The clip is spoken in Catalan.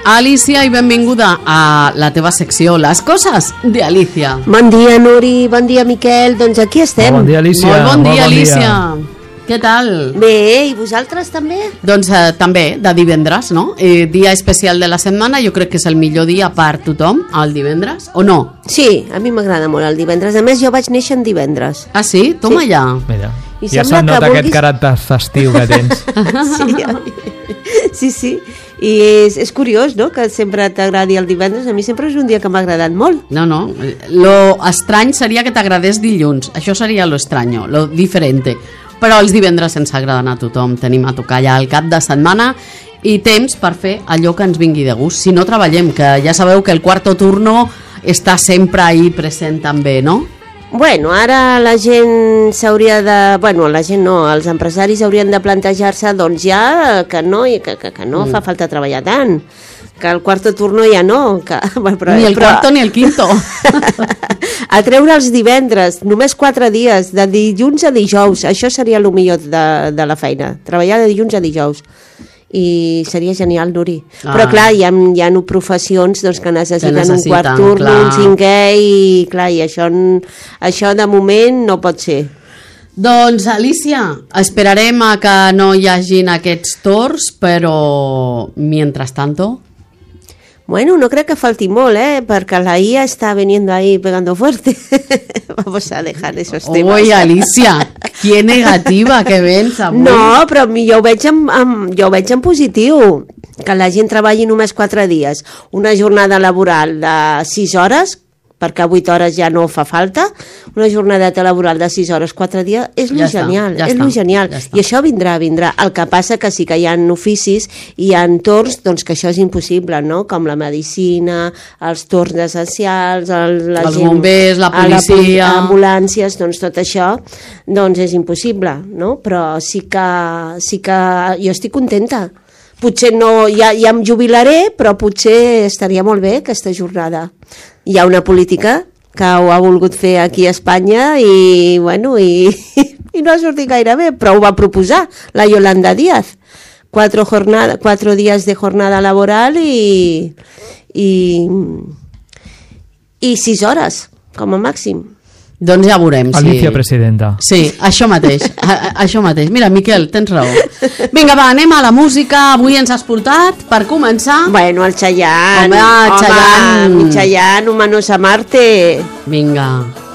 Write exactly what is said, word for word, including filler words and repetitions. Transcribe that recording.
Alicia, i benvinguda a la teva secció, Les coses de Alicia. Bon dia, Nuri, bon dia, Miquel. Doncs aquí estem. Bon dia, Alicia. Molt bon dia, bon Alicia. Dia. Què tal? Bé, i vosaltres també? Doncs eh, també, de divendres, no? Eh, dia especial de la setmana, jo crec que és el millor dia per tothom, el divendres, o no? Sí, a mi m'agrada molt el divendres. A més, jo vaig néixer en divendres. Ah, sí? Toma Sí. ja. Mira, I ja sembla se'n que nota vulguis- aquest caràcter festiu que tens. Sí, sí, sí. I és, és curiós, no?, que sempre t'agradi el divendres. A mi sempre és un dia que m'ha agradat molt. No, no, lo estrany seria que t'agradés dilluns, això seria lo estranyo, lo diferente. Però els divendres ens agraden a tothom, tenim a tocar ja el cap de setmana i temps per fer allò que ens vingui de gust. Si no treballem, que ja sabeu que el quarto turno està sempre ahí present també, no? Bueno, ara la gent s'hauria de... Bueno, la gent no, els empresaris haurien de plantejar-se doncs ja que no, que, que, que no mm. fa falta treballar tant, que el quarto turno ja no, que, però, Ni el però, cuarto ni el quinto. a treure els divendres, només quatre dies, de dilluns a dijous, això seria el millor de, de la feina, treballar de dilluns a dijous. I seria genial, Nuri. Ah. Però clar, hi ha, hi ha professions doncs, que necessiten, que necessiten un quart turno, clar. un cinquè, i clar, i això, això de moment no pot ser. Doncs, Alicia, esperarem a que no hi hagin aquests torns, però, mientras tanto... Bueno, no crec que falti molt, ¿eh? Porque la I A está veniendo ahí pegando fuerte. Vamos a dejar esos temas. Ui, Alicia, que negativa que vens avui. No, però jo ho veig en, en, jo ho veig en positiu. Que la gent treballi només quatre dies. Una jornada laboral de sis hores, perquè a vuit hores ja no fa falta, una jornadeta laboral de sis hores, quatre dies, és lo ja genial, està, ja és està, lo genial. Ja està. I això vindrà, vindrà. El que passa que sí que hi ha oficis i hi ha torns, doncs que això és impossible, no? Com la medicina, els torns essencials, el, la els gent, bombers, la policia... la, ambulàncies, doncs tot això, doncs és impossible, no? Però sí que, sí que jo estic contenta. Potser no, ja, ja em jubilaré, però potser estaria molt bé aquesta jornada. Hi ha una política que ho ha volgut fer aquí a Espanya i, bueno, i, i no ha sortit gaire bé, però ho va proposar la Yolanda Díaz. Quatre, jornada, quatre dies de jornada laboral i, i, i sis hores, com a màxim. Doncs ja veurem. Alicia, si... presidenta. Sí, això mateix, a, a, això mateix. Mira, Miquel, tens raó. Vinga, va, anem a la música. Avui ens has portat, per començar... Bueno, el Chayanne. Home, Chayanne. Home, Chayanne, Humanos a Marte. Vinga.